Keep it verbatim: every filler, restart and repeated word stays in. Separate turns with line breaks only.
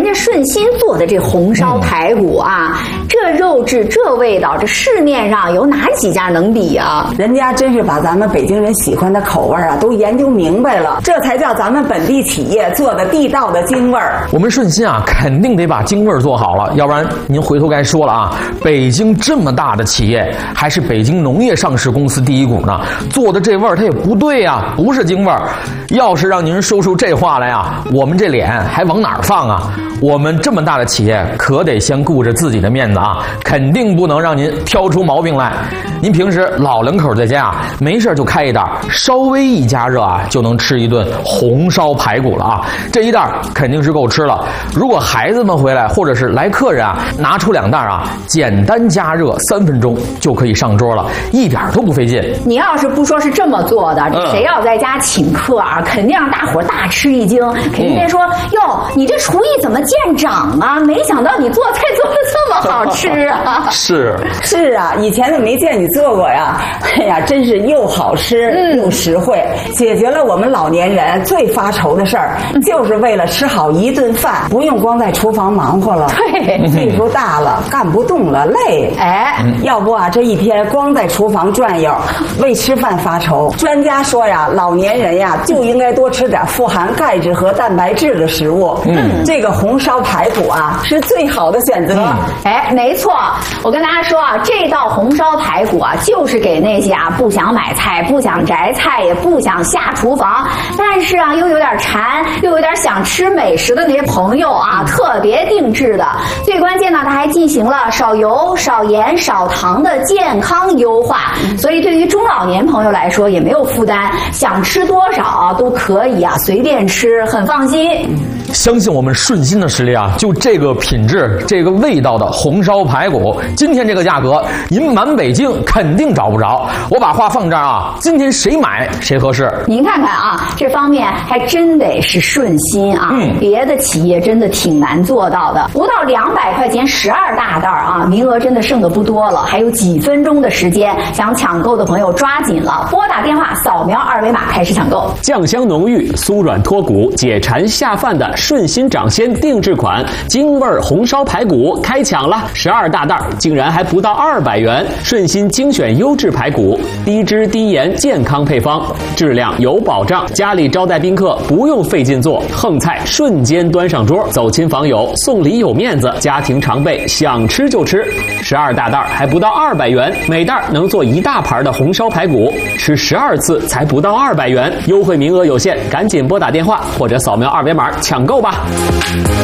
家顺心做的这红烧排骨啊，嗯、这肉质这味道，这市面上有哪几家能比啊？
人家真是把咱们北京人喜欢的口味啊都研究明白了，这才叫咱们本地企业做的地道的京味儿。
我们顺心啊，肯定得把京味儿做好了，要不然您回头该说了啊，北京这么大的企业，还是北京农业上市公司第一股呢，做的这味儿它也不对呀、啊，不是京味儿。要是让您说出这话来啊，我们这脸还往哪儿放啊？我们这么大的企业，可得先顾着自己的面子啊，肯定不能让您挑出毛病来。您平时老两口在家啊，没事就开一袋，稍微一加热啊，就能吃一顿红烧排骨了啊。这一袋肯定是够吃了。如果孩子们回来或者是来客人啊，拿出两袋啊，简单加热三分钟就可以上桌了，一点都不费劲。
你要是不说是这么做的，这谁要在家请客啊，肯定让大伙大吃一惊，肯定得说哟，你这厨艺怎么见长啊？没想到你做菜做的这么好吃啊！
是
是啊，以前都没见你做过呀。哎呀，真是又好吃、嗯、又实惠，解决了我们老年人最发愁的事儿，就是为了吃好一顿饭，不用光在厨房忙活了。
对，
岁数大了，干不动了，累。
哎，
要不啊，这一天光在厨房转悠，为吃饭发愁。专家说呀，老年人呀就应该多吃点富含钙质和蛋白质的食物。嗯，这个红烧排骨啊是最好的选择。嗯、
哎，没错，我跟大家说啊，这道红烧排骨啊，就是给那些啊不想买菜、不想摘菜、也不想下厨房，但是啊又有点馋、又有点想吃美食的那些朋友啊，特别定制的。最关键呢，它还进行了少油、少盐、少糖的健康优化，所以对于中老年朋友来说也没有负担，想吃多少啊都可以啊，随便吃，很放心。
相信我们顺心的实力啊，就这个品质、这个味道的红烧排骨，今天这个价格，您满北京肯定找不着。我把话放这儿啊，今天谁买谁合适。
您看看啊，这方面还真得是顺心啊，嗯、别的企业真的挺难做到的。不到两百块钱十二大袋啊，名额真的剩的不多了，还有几分钟的时间，想抢购的朋友抓紧了，拨打电话扫描二维码开始抢购。
酱香浓郁、酥软脱骨、解馋下饭的顺心掌鲜定制款京味红烧排骨开抢了，十二大袋竟然还不到二百元。顺心精选优质排骨，低脂低盐健康配方，质量有保障。家里招待宾客不用费劲做，横菜瞬间端上桌，走亲访友送礼有面子，家庭常备想吃就吃。十二大袋还不到二百元，每袋能做一大盘的红烧排骨，吃十二次才不到二百元，优惠名额有限，赶紧拨打电话或者扫描二维码抢购吧。